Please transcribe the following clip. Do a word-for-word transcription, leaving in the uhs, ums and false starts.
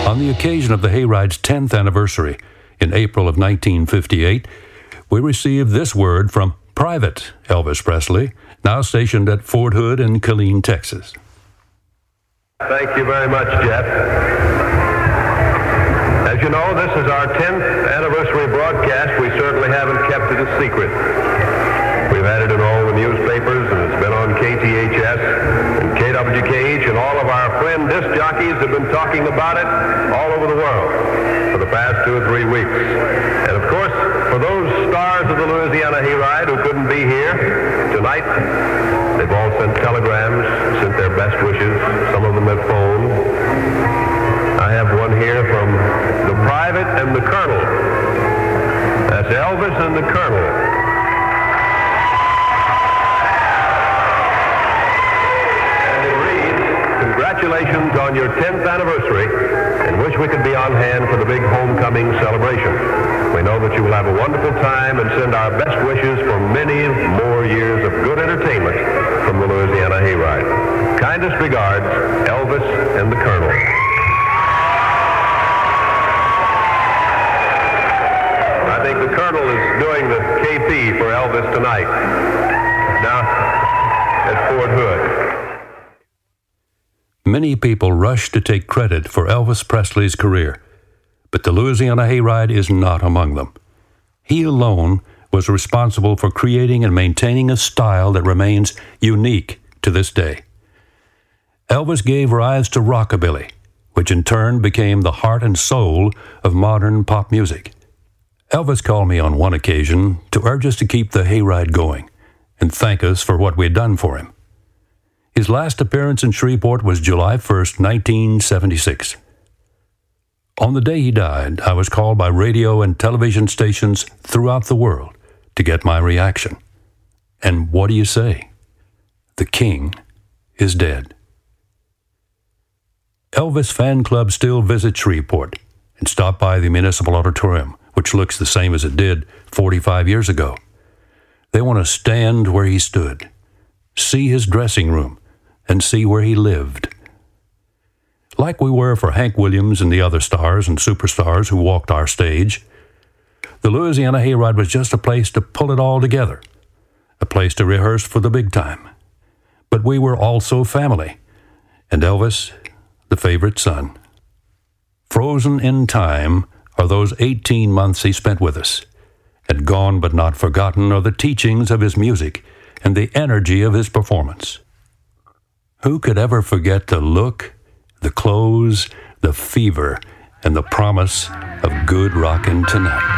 On the occasion of the Hayride's tenth anniversary in April of nineteen fifty-eight, we received this word from Private Elvis Presley, now stationed at Fort Hood in Killeen, Texas. Thank you very much, Jeff. As you know, this is our tenth anniversary broadcast. We certainly haven't kept it a secret. We've had it in all the newspapers, and it's been on K T H S and K W K H, and all of our friend disc jockeys have been talking about it all over the world for the past two or three weeks. And of course, for those stars of the Louisiana Hayride who couldn't be here tonight, they've all sent telegrams, sent their best wishes. Some of them have phoned. I have one here from the Private and the Colonel. That's Elvis and the Colonel. Congratulations on your tenth anniversary, and wish we could be on hand for the big homecoming celebration. We know that you will have a wonderful time and send our best wishes for many more years of good entertainment from the Louisiana Hayride. Kindest regards, Elvis and the Colonel. I think the Colonel is doing the K P for Elvis tonight. Now, at Fort Hood. Many people rush to take credit for Elvis Presley's career, but the Louisiana Hayride is not among them. He alone was responsible for creating and maintaining a style that remains unique to this day. Elvis gave rise to rockabilly, which in turn became the heart and soul of modern pop music. Elvis called me on one occasion to urge us to keep the Hayride going and thank us for what we'd done for him. His last appearance in Shreveport was July first, nineteen seventy-six. On the day he died, I was called by radio and television stations throughout the world to get my reaction. And what do you say? The king is dead. Elvis fan clubs still visit Shreveport and stop by the Municipal Auditorium, which looks the same as it did forty-five years ago. They want to stand where he stood, see his dressing room, and see where he lived. Like we were for Hank Williams and the other stars and superstars who walked our stage, the Louisiana Hayride was just a place to pull it all together, a place to rehearse for the big time. But we were also family, and Elvis, the favorite son. Frozen in time are those eighteen months he spent with us, and gone but not forgotten are the teachings of his music and the energy of his performance. Who could ever forget the look, the clothes, the fever, and the promise of good rockin' tonight?